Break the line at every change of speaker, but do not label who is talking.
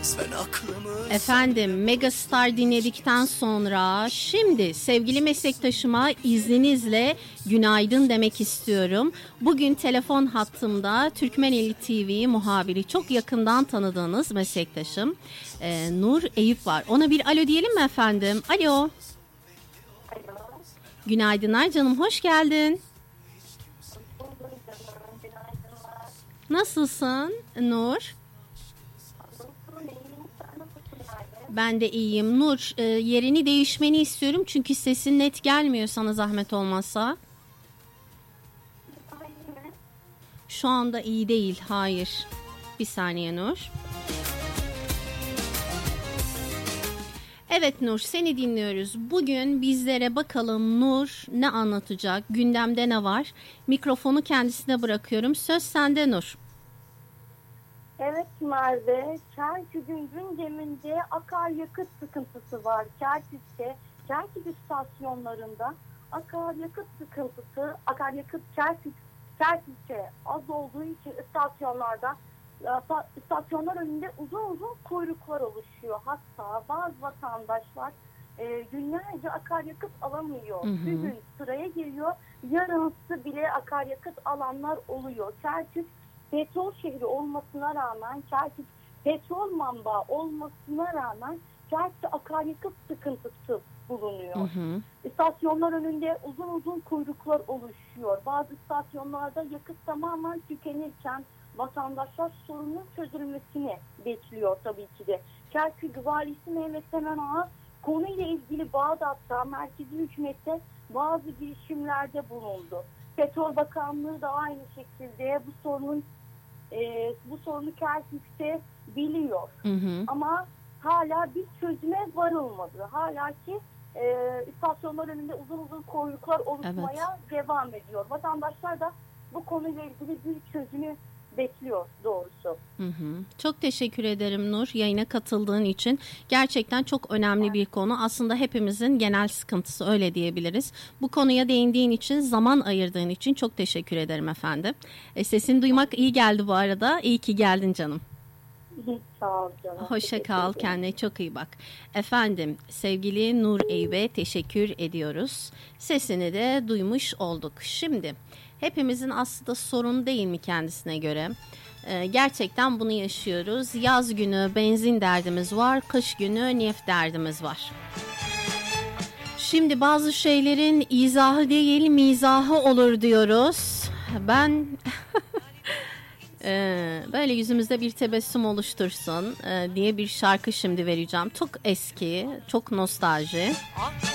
Sen aklımı
Efendim, Megastar dinledikten sonra şimdi sevgili meslektaşıma izninizle günaydın demek istiyorum. Bugün telefon hattımda Türkmeneli TV muhabiri, çok yakından tanıdığınız meslektaşım Nur Eyüp var. Ona bir alo diyelim mi efendim? Alo.
Alo.
Günaydınlar canım, hoş geldin. Nasılsın Nur? Ben de iyiyim. Nur, yerini değişmeni istiyorum çünkü sesin net gelmiyor, sana zahmet olmazsa. Şu anda iyi değil, hayır. Bir saniye Nur. Evet Nur, seni dinliyoruz. Bugün bizlere bakalım Nur ne anlatacak, gündemde ne var? Mikrofonu kendisine bırakıyorum. Söz sende Nur.
Evet Merve, Çerküz'ün gündeminde akaryakıt sıkıntısı var. Çerküz istasyonlarında akaryakıt sıkıntısı, Çerküz'e az olduğu için istasyonlar önünde uzun kuyruklar oluşuyor. Hatta bazı vatandaşlar günlerce akaryakıt alamıyor. Bir gün sıraya giriyor, yarınsı bile akaryakıt alanlar oluyor. Çerküz petrol şehri olmasına rağmen, Çerküz petrol manbağı olmasına rağmen Çerküz'de akaryakıt sıkıntısı bulunuyor. İstasyonlar önünde uzun kuyruklar oluşuyor. Bazı istasyonlarda yakıt tamamen tükenirken vatandaşlar sorunun çözülmesini bekliyor tabii ki de. Çerküz valisi Mehmet Semen Ağa konuyla ilgili Bağdat'ta merkezi hükümette bazı girişimlerde bulundu. Petrol Bakanlığı da aynı şekilde bu sorunu Çerküz'te biliyor. Ama hala bir çözüme varılmadı. Hala ki istasyonlar önünde uzun kuyruklar oluşmaya devam ediyor. Vatandaşlar da bu konuyla ilgili bir çözümü bekliyor doğrusu.
Çok teşekkür ederim Nur, yayına katıldığın için. Gerçekten çok önemli bir konu. Aslında hepimizin genel sıkıntısı, öyle diyebiliriz. Bu konuya değindiğin için, zaman ayırdığın için çok teşekkür ederim efendim. Sesini duymak iyi geldi bu arada. İyi ki geldin canım.
Sağ ol canım.
Hoşça kal, kendine çok iyi bak. Efendim, sevgili Nur Eyüp'e teşekkür ediyoruz. Sesini de duymuş olduk. Şimdi hepimizin aslında sorun değil mi kendisine göre? Gerçekten bunu yaşıyoruz. Yaz günü benzin derdimiz var, kış günü neft derdimiz var. Şimdi bazı şeylerin izahı değil mizahı olur diyoruz. Ben böyle yüzümüzde bir tebessüm oluştursun diye bir şarkı şimdi vereceğim. Çok eski, çok nostalji.